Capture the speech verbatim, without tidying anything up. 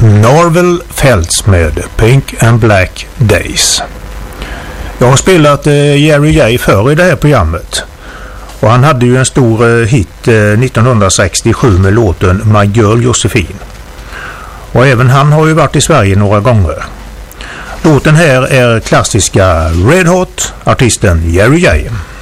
Narvel Felts med Pink and Black Days. Jag har spelat eh, Jerry J förr i det här programmet. Och han hade ju en stor eh, hit eh, nittonhundrasextiosju med låten My Girl Josephine. Och även han har ju varit i Sverige några gånger. Låten här är klassiska Red Hot, artisten Jerry J.